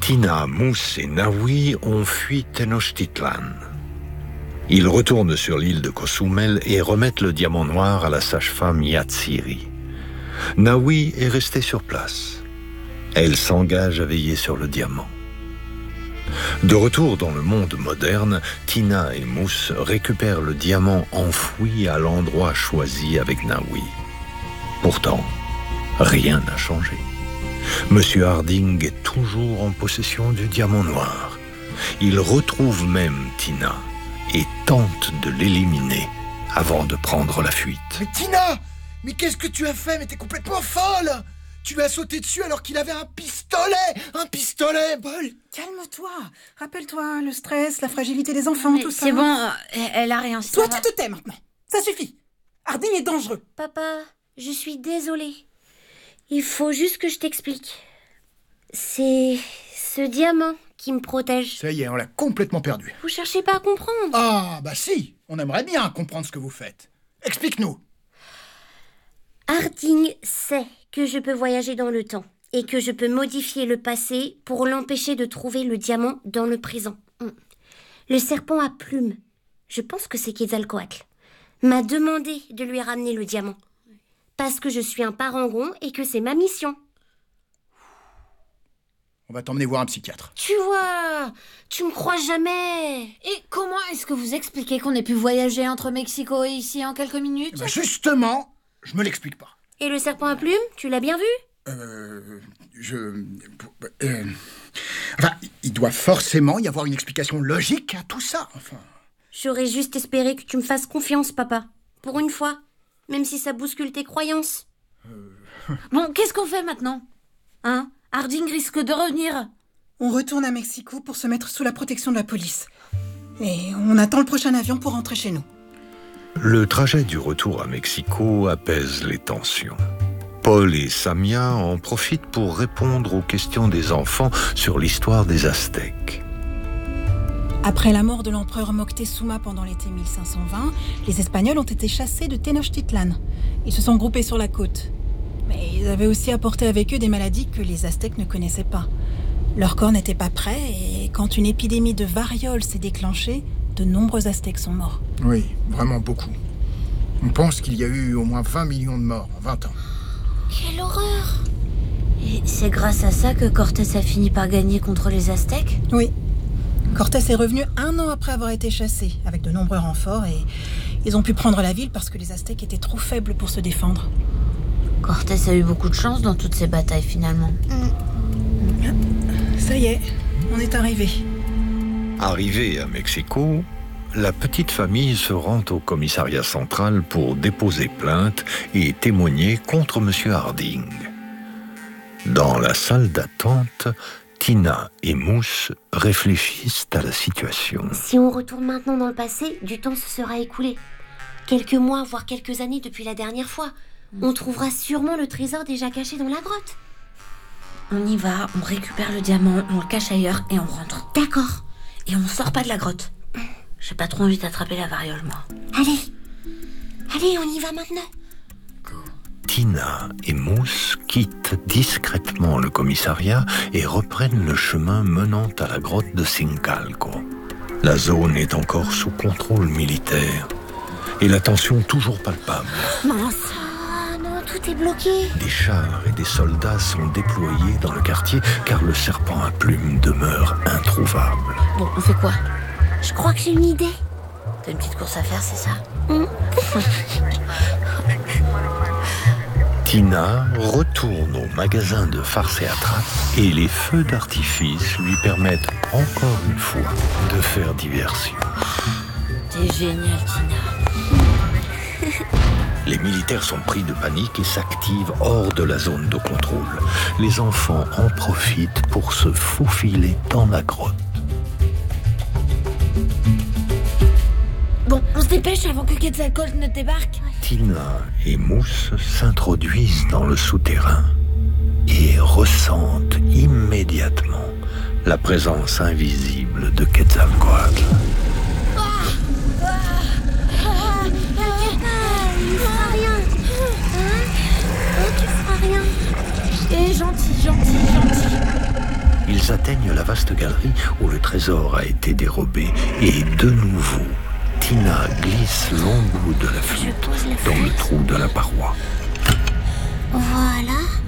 Tina, Mousse et Naoui ont fui Tenochtitlan. Ils retournent sur l'île de Cozumel et remettent le diamant noir à la sage-femme Yatsiri. Naoui est restée sur place. Elle s'engage à veiller sur le diamant. De retour dans le monde moderne, Tina et Mousse récupèrent le diamant enfoui à l'endroit choisi avec Naoui. Pourtant, rien n'a changé. Monsieur Harding est toujours en possession du diamant noir. Il retrouve même Tina et tente de l'éliminer avant de prendre la fuite. Mais Tina! Mais qu'est-ce que tu as fait? Mais t'es complètement folle! Tu lui as sauté dessus alors qu'il avait un pistolet! Un pistolet! Paul, calme-toi. Rappelle-toi, le stress, la fragilité des enfants, mais tout ça. c'est bon, elle a rien. Toi, tu te tais maintenant. Ça suffit. Harding est dangereux. Papa, je suis désolée. Il faut juste que je t'explique. C'est ce diamant qui me protège. Ça y est, on l'a complètement perdu. Vous cherchez pas à comprendre. Ah, bah si! On aimerait bien comprendre ce que vous faites. Explique-nous. Harding sait que je peux voyager dans le temps et que je peux modifier le passé pour l'empêcher de trouver le diamant dans le présent. Le serpent à plumes, je pense que c'est Quetzalcoatl, m'a demandé de lui ramener le diamant. Parce que je suis un parangon et que c'est ma mission. On va t'emmener voir un psychiatre. Tu vois, tu me crois jamais. Et comment est-ce que vous expliquez qu'on ait pu voyager entre Mexico et ici en quelques minutes? Bah justement, je me l'explique pas. Et le serpent à plumes, tu l'as bien vu? Enfin, il doit forcément y avoir une explication logique à tout ça, enfin. J'aurais juste espéré que tu me fasses confiance, papa. Pour une fois. Même si ça bouscule tes croyances. Bon, qu'est-ce qu'on fait maintenant? Hein? Harding risque de revenir. On retourne à Mexico pour se mettre sous la protection de la police. Et on attend le prochain avion pour rentrer chez nous. Le trajet du retour à Mexico apaise les tensions. Paul et Samia en profitent pour répondre aux questions des enfants sur l'histoire des Aztèques. Après la mort de l'empereur Moctezuma pendant l'été 1520, les Espagnols ont été chassés de Tenochtitlan. Ils se sont groupés sur la côte. Mais ils avaient aussi apporté avec eux des maladies que les Aztèques ne connaissaient pas. Leur corps n'était pas prêt et quand une épidémie de variole s'est déclenchée, de nombreux Aztèques sont morts. Oui, vraiment beaucoup. On pense qu'il y a eu au moins 20 millions de morts en 20 ans. Quelle horreur! Et c'est grâce à ça que Cortés a fini par gagner contre les Aztèques? Oui. Cortés est revenu 1 an après avoir été chassé, avec de nombreux renforts, et ils ont pu prendre la ville parce que les Aztèques étaient trop faibles pour se défendre. Cortés a eu beaucoup de chance dans toutes ces batailles, finalement. Ça y est, on est arrivé. Arrivée à Mexico, la petite famille se rend au commissariat central pour déposer plainte et témoigner contre M. Harding. Dans la salle d'attente, Tina et Mousse réfléchissent à la situation. Si on retourne maintenant dans le passé, du temps se sera écoulé. Quelques mois, voire quelques années depuis la dernière fois. On trouvera sûrement le trésor déjà caché dans la grotte. On y va, on récupère le diamant, on le cache ailleurs et on rentre. D'accord. Et on sort pas de la grotte. J'ai pas trop envie d'attraper la variole, moi. Allez, on y va maintenant. Tina et Mousse quittent discrètement le commissariat et reprennent le chemin menant à la grotte de Sincalco. La zone est encore sous contrôle militaire et la tension toujours palpable. Mince. Ah non, tout est bloqué. Des chars et des soldats sont déployés dans le quartier car le serpent à plumes demeure introuvable. Bon, on fait quoi? Je crois que j'ai une idée. T'as une petite course à faire, c'est ça? Tina retourne au magasin de farce et attrape et les feux d'artifice lui permettent encore une fois de faire diversion. T'es génial, Tina. Les militaires sont pris de panique et s'activent hors de la zone de contrôle. Les enfants en profitent pour se faufiler dans la grotte. Bon, on se dépêche avant que Quetzalcoatl ne débarque. Tina et Mousse s'introduisent dans le souterrain et ressentent immédiatement la présence invisible de Quetzalcoatl. Tu feras rien. Et gentil. ils atteignent la vaste galerie où le trésor a été dérobé. Et de nouveau, Tina glisse l'embout de la flûte dans le trou de la paroi. Voilà.